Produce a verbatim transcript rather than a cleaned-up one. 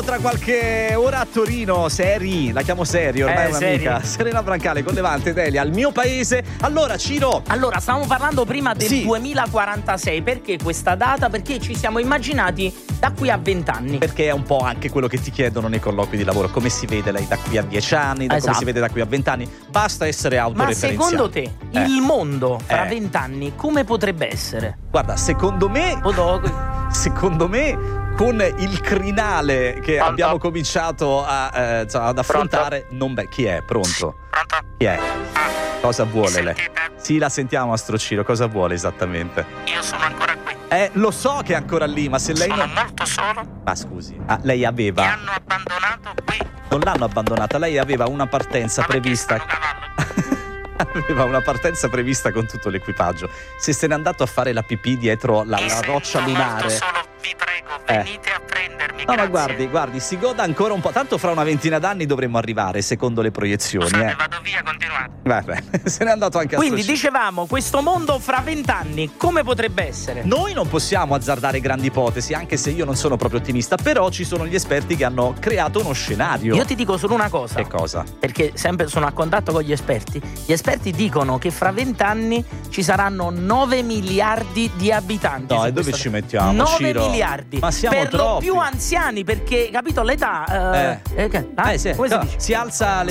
tra qualche ora a Torino. Seri, la chiamo Seri, ormai Eh, è un'amica. Seri. Serena Brancale con Levante Delia, al mio paese. Allora, Ciro. Allora, stavamo parlando prima del Sì. duemilaquarantasei. Perché questa data? Perché ci siamo immaginati da qui a vent'anni. Perché è un po' anche quello che ti chiedono nei colloqui di lavoro. Come si vede lei da qui a dieci anni, da come Esatto. si vede da qui a vent'anni. Basta essere Ma autoreferenziali. secondo te, Eh. il mondo fra Eh. vent'anni come potrebbe essere? Guarda, secondo me Secondo me con il crinale che Pronto? abbiamo cominciato a, eh, insomma, ad affrontare, non beh, chi è? Pronto? Pronto? Chi è? Cosa vuole lei? Sentite? Sì, la sentiamo, Mastro Ciro, cosa vuole esattamente? Io sono ancora qui. Eh, lo so che è ancora lì, ma se lei Sono non... molto solo. Ma scusi, ah, lei Mi aveva... hanno abbandonato qui. Non l'hanno abbandonata, lei aveva una partenza Ma perché prevista... stanno cavallo? Aveva una partenza prevista con tutto l'equipaggio. Se se n'è andato a fare la pipì dietro la, Mi la sento roccia molto lunare... solo, vi prego, Eh. venite a prendermi. No, ma grazie. guardi, guardi, si goda ancora un po'. Tanto fra una ventina d'anni dovremmo arrivare, secondo le proiezioni. Scusate, Eh. vado via, continuate. Vabbè, se n'è andato anche a Quindi Strocino. dicevamo, questo mondo fra vent'anni come potrebbe essere? Noi non possiamo azzardare grandi ipotesi, anche se io non sono proprio ottimista, però ci sono gli esperti che hanno creato uno scenario. Io ti dico solo una cosa. Che cosa? Perché sempre sono a contatto con gli esperti. Gli esperti dicono che fra vent'anni ci saranno nove miliardi di abitanti. No, su e dove questa- ci mettiamo, nove Ciro? miliardi. Ma siamo per troppi. lo più anziani, perché capito l'età eh, Eh. eh, che- ah, Eh, sì, come si no, dice? si alza l'età